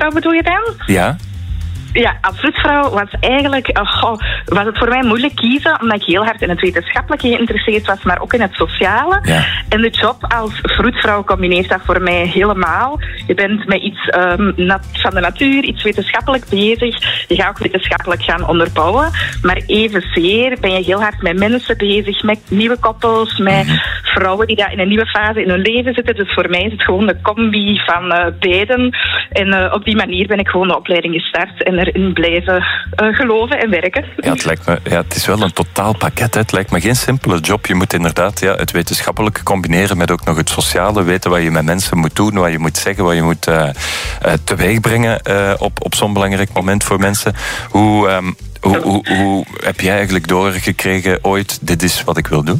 vroedvrouw bedoel je dan? Ja. Ja, als vroedvrouw was eigenlijk was het voor mij moeilijk kiezen, omdat ik heel hard in het wetenschappelijke geïnteresseerd was, maar ook in het sociale. Ja. En de job als vroedvrouw combineert dat voor mij helemaal. Je bent met iets van de natuur, iets wetenschappelijk bezig. Je gaat ook wetenschappelijk gaan onderbouwen. Maar evenzeer ben je heel hard met mensen bezig, met nieuwe koppels, met vrouwen die daar in een nieuwe fase in hun leven zitten. Dus voor mij is het gewoon de combi van beiden. En op die manier ben ik gewoon de opleiding gestart en erin blijven geloven en werken. Ja, het is wel een totaal pakket. Hè. Het lijkt me geen simpele job. Je moet inderdaad het wetenschappelijke combineren met ook nog het sociale. Weten wat je met mensen moet doen, wat je moet zeggen, wat je moet teweeg brengen op zo'n belangrijk moment voor mensen. Hoe heb jij eigenlijk doorgekregen ooit, dit is wat ik wil doen?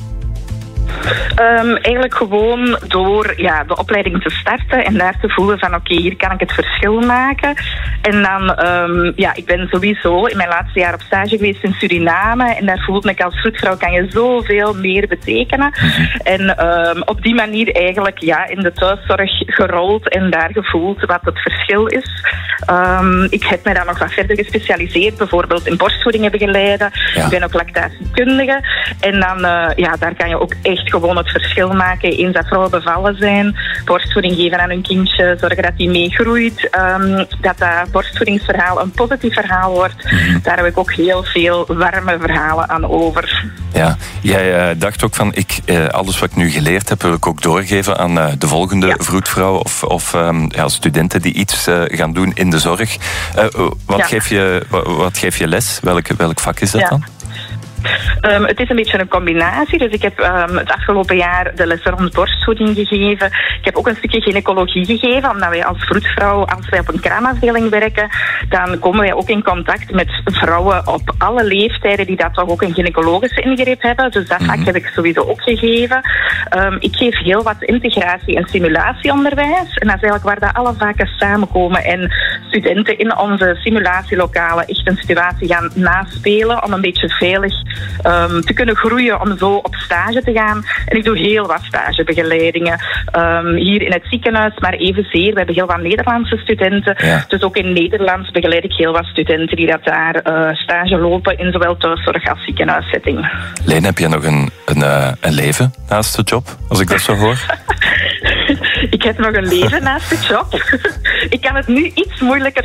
Eigenlijk gewoon door de opleiding te starten en daar te voelen van oké, hier kan ik het verschil maken. En dan, ik ben sowieso in mijn laatste jaar op stage geweest in Suriname en daar voelde ik als vroedvrouw kan je zoveel meer betekenen. En op die manier eigenlijk in de thuiszorg gerold en daar gevoeld wat het verschil is. Ik heb mij dan nog wat verder gespecialiseerd, bijvoorbeeld in borstvoedingen begeleiden. Ja. Ik ben ook lactatiekundige. En dan, daar kan je ook echt gewoon het verschil maken. Eens dat vrouwen bevallen zijn, borstvoeding geven aan hun kindje, zorgen dat die meegroeit, dat borstvoedingsverhaal een positief verhaal wordt. Daar heb ik ook heel veel warme verhalen aan over. Ja, jij dacht ook van, alles wat ik nu geleerd heb, wil ik ook doorgeven aan de volgende vroedvrouw of studenten die iets gaan doen in de zorg. Wat geef je les? Welk vak is dat dan? Het is een beetje een combinatie. Dus ik heb het afgelopen jaar de lessen rond borstvoeding gegeven. Ik heb ook een stukje gynaecologie gegeven, omdat wij als vroedvrouw, als wij op een kraamafdeling werken, dan komen wij ook in contact met vrouwen op alle leeftijden die dat toch ook een gynaecologische ingreep hebben. Dus dat vak heb ik sowieso ook gegeven. Ik geef heel wat integratie- en simulatieonderwijs. En dat is eigenlijk waar dat alle vakken samenkomen en studenten in onze simulatielokalen echt een situatie gaan naspelen om een beetje veilig te kunnen groeien, om zo op stage te gaan. En ik doe heel wat stagebegeleidingen hier in het ziekenhuis, maar evenzeer. We hebben heel wat Nederlandse studenten. Ja. Dus ook in Nederlands begeleid ik heel wat studenten die dat daar stage lopen in zowel thuiszorg als ziekenhuissetting. Leen, heb je nog een leven naast de job, als ik dat zo hoor? Ik heb nog een leven naast de job. Ik kan het nu iets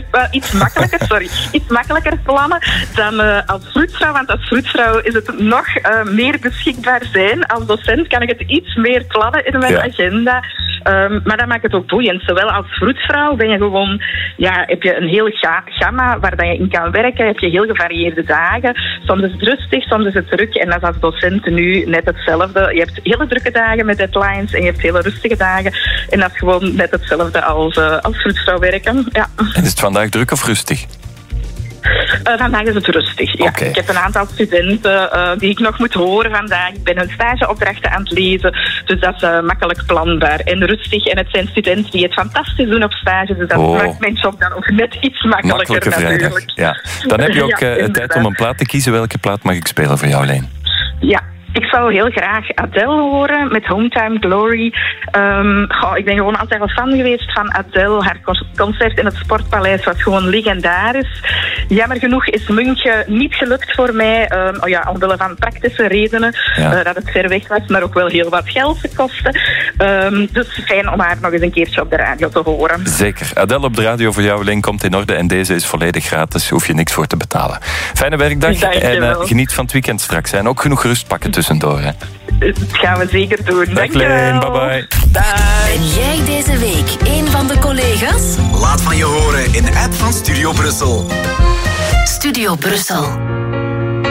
makkelijker plannen dan als vroedvrouw. Want als vroedvrouw is het nog meer beschikbaar zijn. Als docent kan ik het iets meer plannen in mijn agenda. Maar dat maakt het ook boeiend. Zowel als vroedvrouw ben je gewoon, heb je een heel gamma waar dat je in kan werken. Heb je heel gevarieerde dagen. Soms is het rustig, soms is het druk. En dat is als docent nu net hetzelfde. Je hebt hele drukke dagen met deadlines en je hebt hele rustige dagen. En dat is gewoon net hetzelfde als vroedvrouw werken. Ja. En is het vandaag druk of rustig? Vandaag is het rustig. Ja. Okay. Ik heb een aantal studenten die ik nog moet horen vandaag. Ik ben hun stageopdrachten aan het lezen. Dus dat is makkelijk planbaar en rustig. En het zijn studenten die het fantastisch doen op stage. Dus dat maakt mijn job dan ook net iets makkelijker natuurlijk. Ja. Dan heb je ook tijd om een plaat te kiezen. Welke plaat mag ik spelen voor jou, Leen? Ja. Ik zou heel graag Adele horen met Hometime Glory. Ik ben gewoon altijd wel fan geweest van Adele. Haar concert in het Sportpaleis was gewoon legendarisch. Jammer genoeg is München niet gelukt voor mij. Omwille van praktische redenen. Dat het ver weg was, maar ook wel heel wat geld kostte. Dus fijn om haar nog eens een keertje op de radio te horen. Zeker. Adele op de radio voor jou, Leen, komt in orde. En deze is volledig gratis. Hoef je niks voor te betalen. Fijne werkdag. En geniet van het weekend straks. En ook genoeg rust pakken tussendoor. Hè. Dat gaan we zeker doen. Dag Leen, bye bye. Ben jij deze week een van de collega's? Laat van je horen in de app van Studio Brussel. Studio Brussel.